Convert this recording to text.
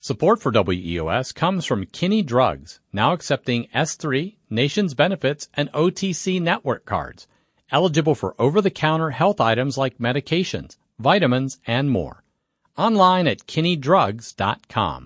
Support for WEOS comes from Kinney Drugs, now accepting S3, Nations Benefits, and OTC network cards. Eligible for over-the-counter health items like medications, vitamins, and more. Online at kinneydrugs.com.